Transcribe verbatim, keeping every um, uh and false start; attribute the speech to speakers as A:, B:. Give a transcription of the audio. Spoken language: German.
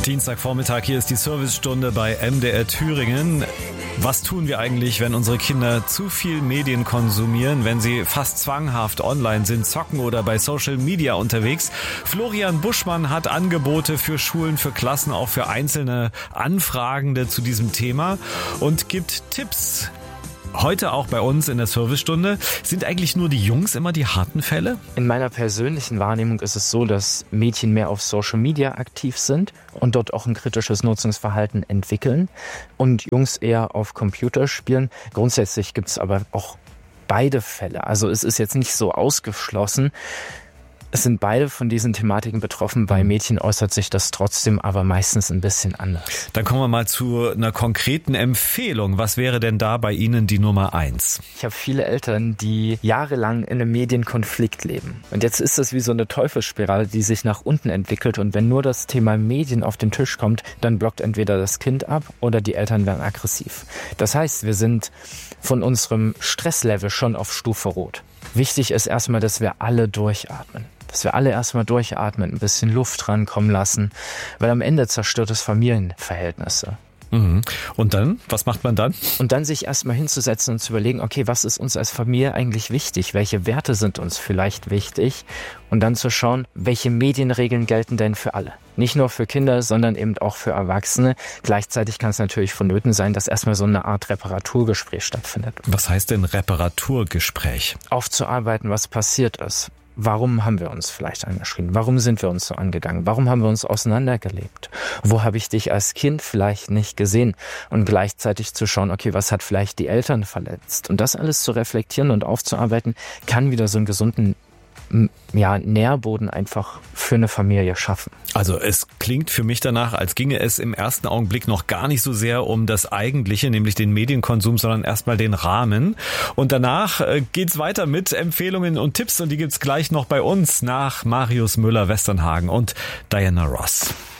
A: Dienstagvormittag, hier ist die Servicestunde bei M D R Thüringen. Was tun wir eigentlich, wenn unsere Kinder zu viel Medien konsumieren, wenn sie fast zwanghaft online sind, zocken oder bei Social Media unterwegs? Florian Buschmann hat Angebote für Schulen, für Klassen, auch für einzelne Anfragende zu diesem Thema und gibt Tipps. Heute auch bei uns in der Servicestunde. Sind eigentlich nur die Jungs immer die harten Fälle?
B: In meiner persönlichen Wahrnehmung ist es so, dass Mädchen mehr auf Social Media aktiv sind und dort auch ein kritisches Nutzungsverhalten entwickeln und Jungs eher auf Computer spielen. Grundsätzlich gibt es aber auch beide Fälle. Also es ist jetzt nicht so ausgeschlossen. Es sind beide von diesen Thematiken betroffen. Bei Mädchen äußert sich das trotzdem aber meistens ein bisschen anders.
A: Dann kommen wir mal zu einer konkreten Empfehlung. Was wäre denn da bei Ihnen die Nummer eins?
B: Ich habe viele Eltern, die jahrelang in einem Medienkonflikt leben. Und jetzt ist es wie so eine Teufelsspirale, die sich nach unten entwickelt. Und wenn nur das Thema Medien auf den Tisch kommt, dann blockt entweder das Kind ab oder die Eltern werden aggressiv. Das heißt, wir sind von unserem Stresslevel schon auf Stufe Rot. Wichtig ist erstmal, dass wir alle durchatmen. Dass wir alle erstmal durchatmen, ein bisschen Luft rankommen lassen, weil am Ende zerstört es Familienverhältnisse.
A: Mhm. Und dann? Was macht man dann?
B: Und dann sich erstmal hinzusetzen und zu überlegen, okay, was ist uns als Familie eigentlich wichtig? Welche Werte sind uns vielleicht wichtig? Und dann zu schauen, welche Medienregeln gelten denn für alle? Nicht nur für Kinder, sondern eben auch für Erwachsene. Gleichzeitig kann es natürlich vonnöten sein, dass erstmal so eine Art Reparaturgespräch stattfindet.
A: Was heißt denn Reparaturgespräch?
B: Aufzuarbeiten, was passiert ist. Warum haben wir uns vielleicht angeschrien? Warum sind wir uns so angegangen? Warum haben wir uns auseinandergelebt? Wo habe ich dich als Kind vielleicht nicht gesehen? Und gleichzeitig zu schauen, okay, was hat vielleicht die Eltern verletzt? Und das alles zu reflektieren und aufzuarbeiten, kann wieder so einen gesunden ja, Nährboden einfach für eine Familie schaffen.
A: Also es klingt für mich danach, als ginge es im ersten Augenblick noch gar nicht so sehr um das Eigentliche, nämlich den Medienkonsum, sondern erstmal den Rahmen. Und danach geht's weiter mit Empfehlungen und Tipps und die gibt's gleich noch bei uns nach Marius Müller-Westernhagen und Diana Ross.